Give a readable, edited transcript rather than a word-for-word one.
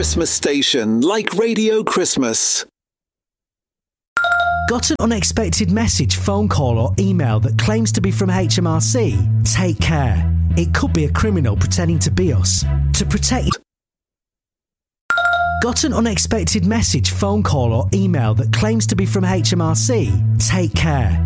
Christmas station like Radio Christmas. Got an unexpected message, phone call or email that claims to be from HMRC? Take care. It could be a criminal pretending to be us. To protect... Got an unexpected message, phone call or email that claims to be from HMRC? Take care.